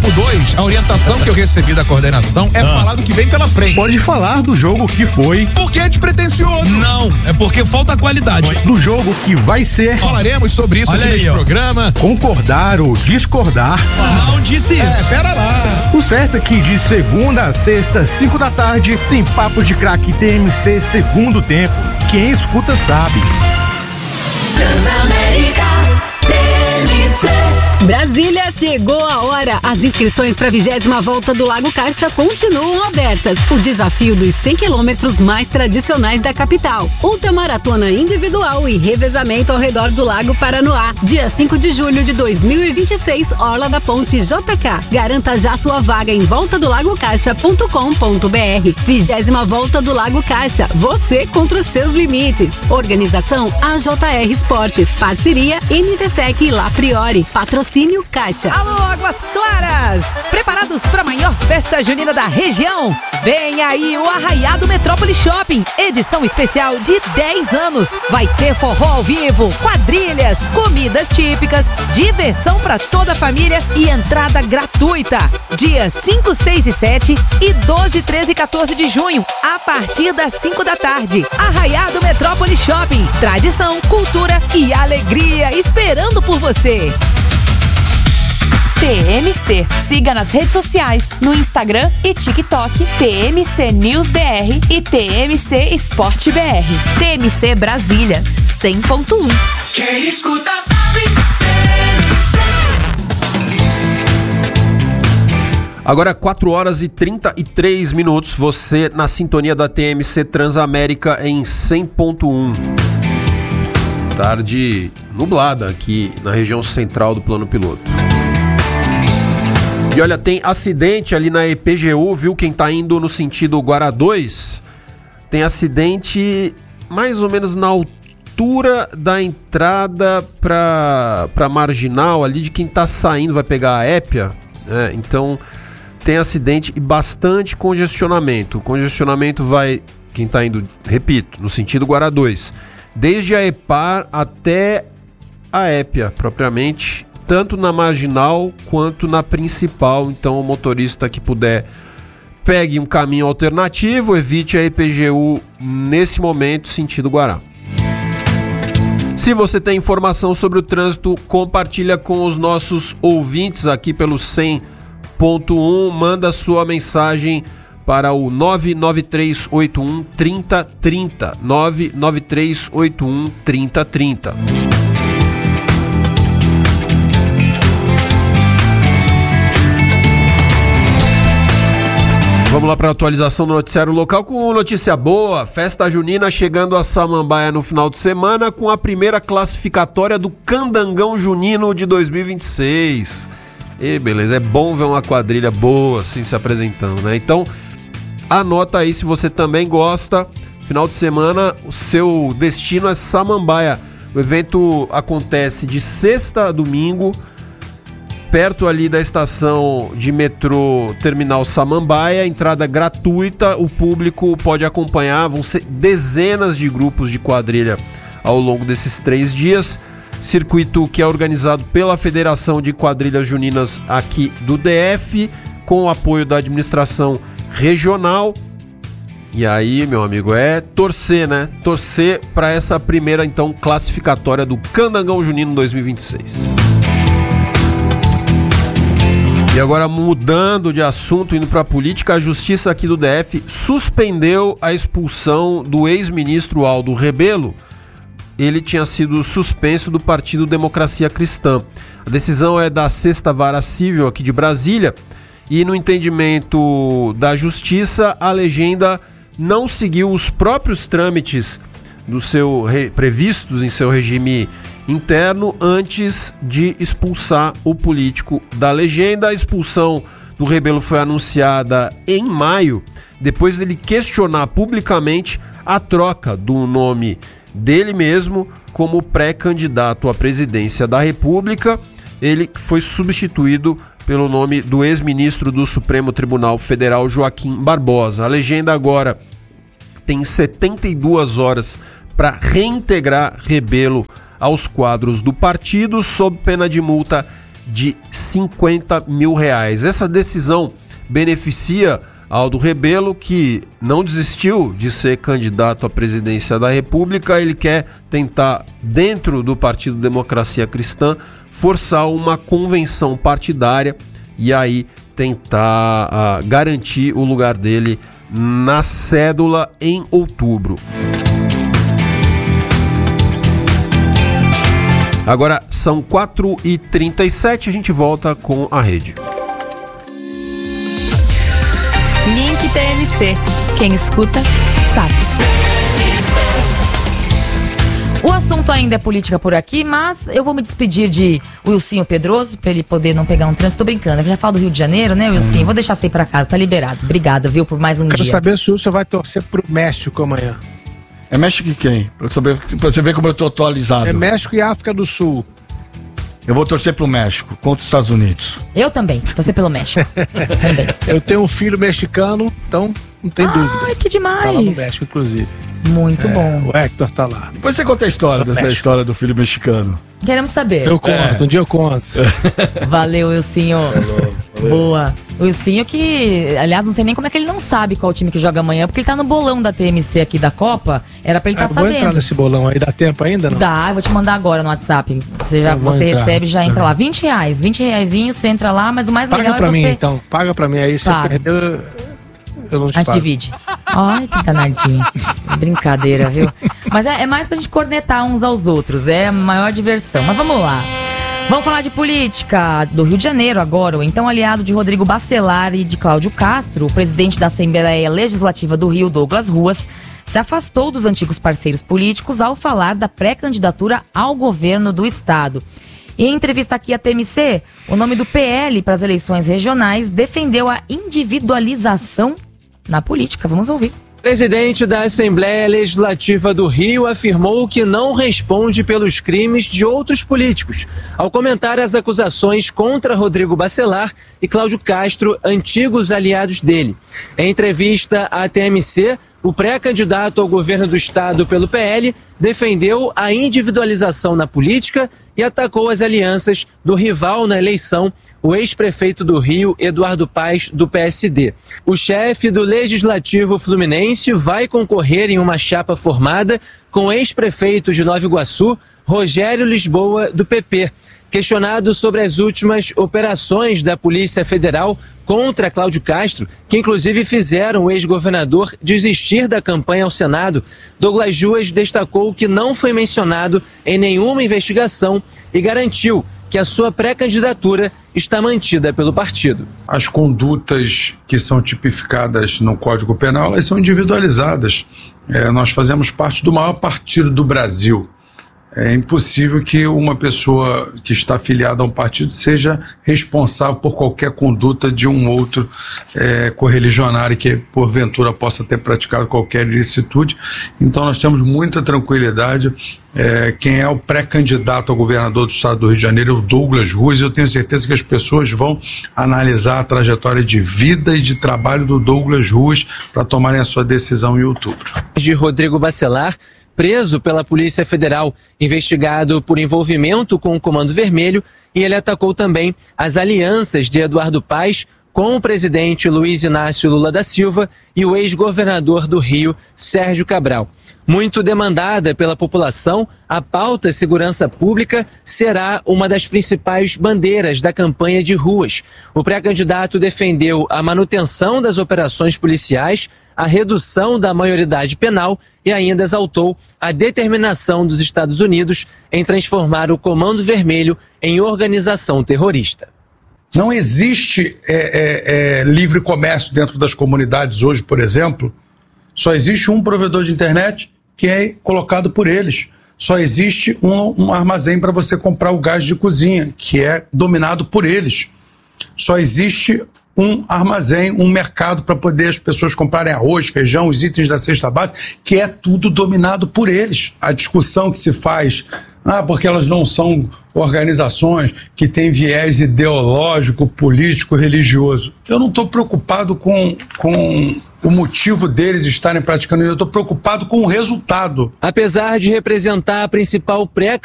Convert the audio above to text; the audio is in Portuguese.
Grupo 2, a orientação que eu recebi da coordenação é falar do que vem pela frente. Pode falar do jogo que foi. Porque é despretensioso. Não, é porque falta qualidade. Do jogo que vai ser. Falaremos sobre isso aqui nesse programa. Concordar ou discordar. Não disse isso. Pera lá. O certo é que de segunda a sexta, 5 da tarde, tem Papo de Craque TMC segundo tempo. Quem escuta sabe. Transamérica TMC. Brasília, chegou a hora. As inscrições para a 20ª Volta do Lago Caixa continuam abertas. O desafio dos 100 quilômetros mais tradicionais da capital. Ultramaratona individual e revezamento ao redor do Lago Paranoá. Dia 5 de julho de 2026, Orla da Ponte JK. Garanta já sua vaga em voltadolagocaixa.com.br. 20ª Volta do Lago Caixa. Você contra os seus limites. Organização AJR Esportes. Parceria NTSEC e La Priori. Patrocínio Caixa. Alô, Águas Claras! Preparados para a maior festa junina da região? Vem aí o Arraiado Metrópole Shopping, edição especial de 10 anos. Vai ter forró ao vivo, quadrilhas, comidas típicas, diversão para toda a família e entrada gratuita. Dias 5, 6 e 7 e 12, 13 e 14 de junho, a partir das 5 da tarde. Arraiado Metrópole Shopping, tradição, cultura e alegria esperando por você. TMC. Siga nas redes sociais, no Instagram e TikTok, TMC News BR e TMC Esporte BR. TMC Brasília, 100.1. Quem escuta sabe. Agora 4 horas e 33 minutos, você na sintonia da TMC Transamérica em 100.1. Tarde nublada aqui na região central do plano piloto. E olha, tem acidente ali na EPGU, viu? Quem tá indo no sentido Guará 2, tem acidente mais ou menos na altura da entrada pra Marginal, ali de quem tá saindo, vai pegar a Épia, né? Então tem acidente e bastante congestionamento. O congestionamento vai, quem tá indo, repito, no sentido Guará 2, desde a EPAR até a Épia, propriamente, tanto na Marginal quanto na principal. Então o motorista que puder, pegue um caminho alternativo, evite a EPGU nesse momento, sentido Guará. Se você tem informação sobre o trânsito, compartilha com os nossos ouvintes aqui pelo 100.1, manda sua mensagem para o 99381 3030, 99381 3030. Vamos lá para a atualização do noticiário local com notícia boa. Festa junina chegando a Samambaia no final de semana com a primeira classificatória do Candangão Junino de 2026. E beleza, é bom ver uma quadrilha boa assim se apresentando, né? Então, anota aí se você também gosta. Final de semana, o seu destino é Samambaia. O evento acontece de sexta a domingo, perto ali da estação de metrô Terminal Samambaia, entrada gratuita, o público pode acompanhar, vão ser dezenas de grupos de quadrilha ao longo desses 3 dias, circuito que é organizado pela Federação de Quadrilhas Juninas aqui do DF, com o apoio da administração regional. E aí, meu amigo, é torcer, né? Torcer para essa primeira, então, classificatória do Candangão Junino 2026. E agora, mudando de assunto, indo para a política, a Justiça aqui do DF suspendeu a expulsão do ex-ministro Aldo Rebelo. Ele tinha sido suspenso do Partido Democracia Cristã. A decisão é da 6ª Vara Civil aqui de Brasília e, no entendimento da Justiça, a legenda não seguiu os próprios trâmites previstos em seu regime interno antes de expulsar o político da legenda. A expulsão do Rebelo foi anunciada em maio, depois dele questionar publicamente a troca do nome dele mesmo como pré-candidato à presidência da República. Ele foi substituído pelo nome do ex-ministro do Supremo Tribunal Federal, Joaquim Barbosa. A legenda agora tem 72 horas para reintegrar Rebelo aos quadros do partido, sob pena de multa de R$50 mil. Essa decisão beneficia Aldo Rebelo, que não desistiu de ser candidato à presidência da República. Ele quer tentar, dentro do Partido Democracia Cristã, forçar uma convenção partidária e aí tentar garantir o lugar dele na cédula em outubro. Agora são 4h37, a gente volta com a rede. Link TMC. Quem escuta, sabe. O assunto ainda é política por aqui, mas eu vou me despedir de Wilsinho Pedroso, pra ele poder não pegar um trânsito. Tô brincando, eu já falo do Rio de Janeiro, né, Wilsinho? Vou deixar você ir pra casa, tá liberado. Obrigada, viu, por mais um dia. Quero saber se o Wilson vai torcer pro México amanhã. É México e quem? Pra você ver como eu tô atualizado. É México e África do Sul. Eu vou torcer pro México contra os Estados Unidos. Eu também, torcer pelo México. Também. Eu tenho um filho mexicano, então não tem dúvida. Ai, que demais. Tá lá no México, inclusive. Muito bom. O Hector tá lá. Depois você conta a história dessa história do filho mexicano. Queremos saber. Eu conto, um dia eu conto. Valeu, Wilsinho. Boa. O Wilsinho que, aliás, não sei nem como é que ele não sabe qual time que joga amanhã, porque ele tá no bolão da TMC aqui da Copa. Era pra ele estar sabendo. Vou entrar nesse bolão aí, dá tempo ainda, não? Dá, eu vou te mandar agora no WhatsApp. Você recebe, já entra lá. R$20, R$20, você entra lá, mas o mais legal é você... Paga pra mim, então. Paga pra mim aí, se eu perder, eu não te pago. A gente pago. divide. Ai, que danadinho. Brincadeira, viu? Mas é mais pra gente cornetar uns aos outros. É a maior diversão. Mas vamos lá. Vamos falar de política do Rio de Janeiro agora. O então aliado de Rodrigo Bacelar e de Cláudio Castro, o presidente da Assembleia Legislativa do Rio, Douglas Ruas, se afastou dos antigos parceiros políticos ao falar da pré-candidatura ao governo do estado. Em entrevista aqui à TMC, o nome do PL para as eleições regionais defendeu a individualização na política. Vamos ouvir. O presidente da Assembleia Legislativa do Rio afirmou que não responde pelos crimes de outros políticos, ao comentar as acusações contra Rodrigo Bacelar e Cláudio Castro, antigos aliados dele. Em entrevista à TMC, o pré-candidato ao governo do estado pelo PL defendeu a individualização na política e atacou as alianças do rival na eleição, o ex-prefeito do Rio, Eduardo Paes, do PSD. O chefe do Legislativo Fluminense vai concorrer em uma chapa formada com o ex-prefeito de Nova Iguaçu, Rogério Lisboa, do PP. Questionado sobre as últimas operações da Polícia Federal contra Cláudio Castro, que inclusive fizeram o ex-governador desistir da campanha ao Senado, Douglas Ruas destacou que não foi mencionado em nenhuma investigação e garantiu que a sua pré-candidatura está mantida pelo partido. As condutas que são tipificadas no Código Penal, elas são individualizadas. Nós fazemos parte do maior partido do Brasil. É impossível que uma pessoa que está afiliada a um partido seja responsável por qualquer conduta de um outro correligionário que, porventura, possa ter praticado qualquer ilicitude. Então, nós temos muita tranquilidade. Quem é o pré-candidato ao governador do estado do Rio de Janeiro é o Douglas Ruas. Eu tenho certeza que as pessoas vão analisar a trajetória de vida e de trabalho do Douglas Ruas para tomarem a sua decisão em outubro. De Rodrigo Bacelar, preso pela Polícia Federal, investigado por envolvimento com o Comando Vermelho, e ele atacou também as alianças de Eduardo Paes com o presidente Luiz Inácio Lula da Silva e o ex-governador do Rio, Sérgio Cabral. Muito demandada pela população, a pauta segurança pública será uma das principais bandeiras da campanha de Ruas. O pré-candidato defendeu a manutenção das operações policiais, a redução da maioridade penal e ainda exaltou a determinação dos Estados Unidos em transformar o Comando Vermelho em organização terrorista. Não existe livre comércio dentro das comunidades hoje, por exemplo. Só existe um provedor de internet que é colocado por eles. Só existe um armazém para você comprar o gás de cozinha, que é dominado por eles. Só existe um armazém, um mercado para poder as pessoas comprarem arroz, feijão, os itens da cesta básica, que é tudo dominado por eles. A discussão que se faz, porque elas não são organizações que têm viés ideológico, político, religioso. Eu não estou preocupado com o motivo deles estarem praticando isso, eu estou preocupado com o resultado. Apesar de representar a principal